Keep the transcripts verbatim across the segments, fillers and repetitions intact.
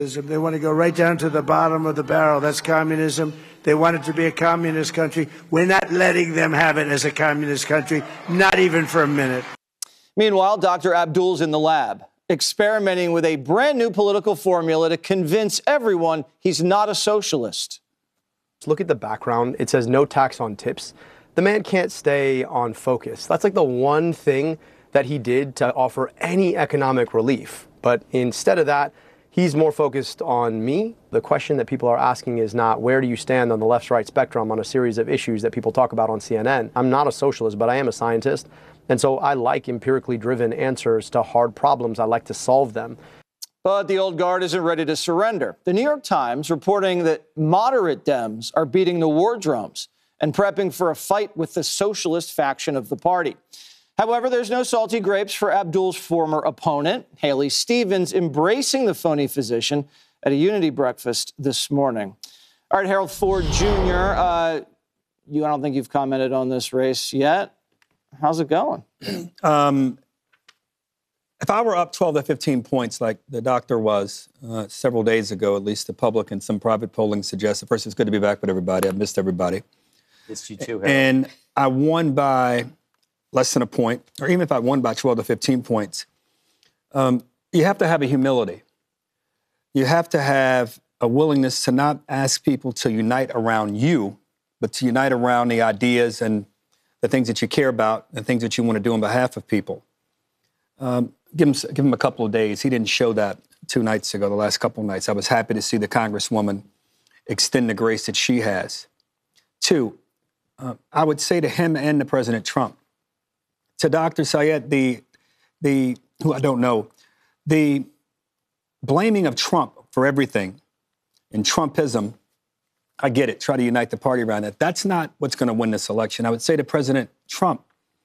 They want to go right down to the bottom of the barrel. That's communism. They want it to be a communist country. We're not letting them have it as a communist country, not even for a minute. Meanwhile, Doctor Abdul's in the lab, experimenting with a brand new political formula to convince everyone he's not a socialist. Look at the background. It says no tax on tips. The man can't stay on focus. That's like the one thing that he did to offer any economic relief. But instead of that, he's more focused on me. The question that people are asking is not where do you stand on the left-right spectrum on a series of issues that people talk about on C N N. I'm not a socialist, but I am a scientist. And so I like empirically driven answers to hard problems. I like to solve them. But the old guard isn't ready to surrender. The New York Times reporting that moderate Dems are beating the war drums and prepping for a fight with the socialist faction of the party. However, there's no salty grapes for Abdul's former opponent, Haley Stevens, embracing the phony physician at a Unity breakfast this morning. All right, Harold Ford Junior, uh, you, I don't think you've commented on this race yet. How's it going? Um, if I were up twelve to fifteen points like the doctor was uh, several days ago, at least the public and some private polling suggested. First, it's good to be back with everybody. I've missed everybody. Missed you too, Harold. And I won by less than a point, or even if I won by twelve to fifteen points, um, you have to have a humility. You have to have a willingness to not ask people to unite around you, but to unite around the ideas and the things that you care about, the things that you want to do on behalf of people. Um, give him, give him a couple of days. He didn't show that two nights ago, the last couple of nights. I was happy to see the Congresswoman extend the grace that she has. Two, uh, I would say to him and to President Trump, to Doctor Syed, the, the, who I don't know, the blaming of Trump for everything and Trumpism, I get it, try to unite the party around that. That's not what's going to win this election. I would say to President Trump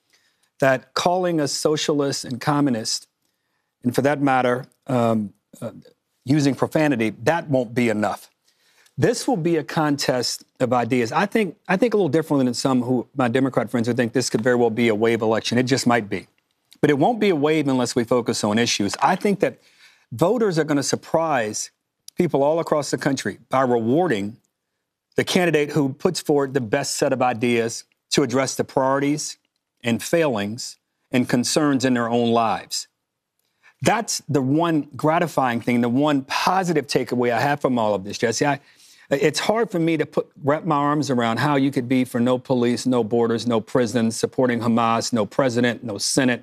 that calling us socialist and communist, and for that matter, um, uh, using profanity, that won't be enough. This will be a contest of ideas. I think I think a little differently than some who, my Democrat friends who think this could very well be a wave election. It just might be. But it won't be a wave unless we focus on issues. I think that voters are going to surprise people all across the country by rewarding the candidate who puts forward the best set of ideas to address the priorities and failings and concerns in their own lives. That's the one gratifying thing, the one positive takeaway I have from all of this, Jesse. I, It's hard for me to put, wrap my arms around how you could be for no police, no borders, no prisons, supporting Hamas, no president, no Senate,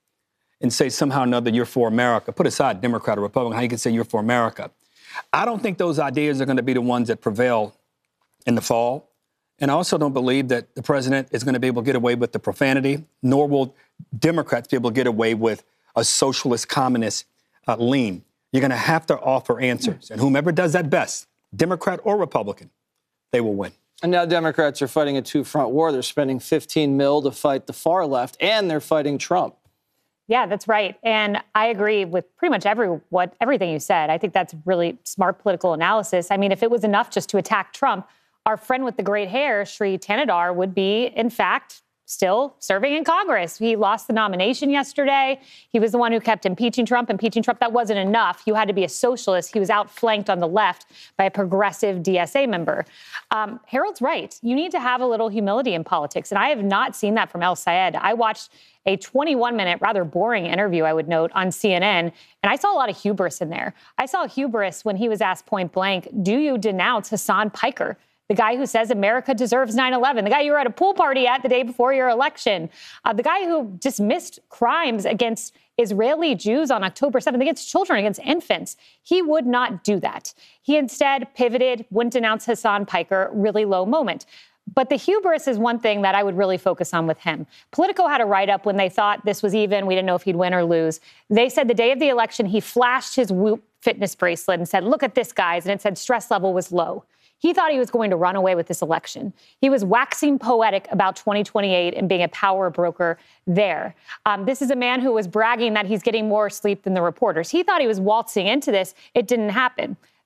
and say somehow or another you're for America. Put aside Democrat or Republican, how you can say you're for America. I don't think those ideas are going to be the ones that prevail in the fall. And I also don't believe that the president is going to be able to get away with the profanity, nor will Democrats be able to get away with a socialist, communist uh, lean. You're going to have to offer answers. And whomever does that best, Democrat or Republican, they will win. And now Democrats are fighting a two-front war. They're spending fifteen mil to fight the far left, and they're fighting Trump. Yeah, that's right. And I agree with pretty much every what everything you said. I think that's really smart political analysis. I mean, if it was enough just to attack Trump, our friend with the great hair, Sri Thanedar, would be, in fact, still serving in Congress. He lost the nomination yesterday. He was the one who kept impeaching Trump. Impeaching Trump, that wasn't enough. You had to be a socialist. He was outflanked on the left by a progressive D S A member. Um, Harold's right. You need to have a little humility in politics. And I have not seen that from El Sayed. I watched a twenty-one minute, rather boring interview, I would note, on C N N. And I saw a lot of hubris in there. I saw hubris when he was asked point blank, do you denounce Hassan Piker, the guy who says America deserves nine eleven, the guy you were at a pool party at the day before your election, uh, the guy who dismissed crimes against Israeli Jews on October seventh, against children, against infants. He would not do that. He instead pivoted, wouldn't denounce Hassan Piker, really low moment. But the hubris is one thing that I would really focus on with him. Politico had a write-up when they thought this was even. We didn't know if he'd win or lose. They said the day of the election, he flashed his Whoop fitness bracelet and said, look at this, guys. And it said stress level was low. He thought he was going to run away with this election. He was waxing poetic about twenty twenty-eight and being a power broker there. Um, this is a man who was bragging that he's getting more sleep than the reporters. He thought he was waltzing into this. It didn't happen.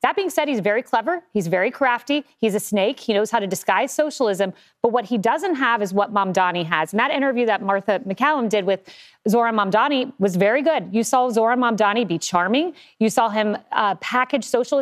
That being said, he's very clever. He's very crafty. He's a snake. He knows how to disguise socialism. But what he doesn't have is what Mamdani has. And that interview that Martha MacCallum did with Zohran Mamdani was very good. You saw Zohran Mamdani be charming. You saw him uh, package socialism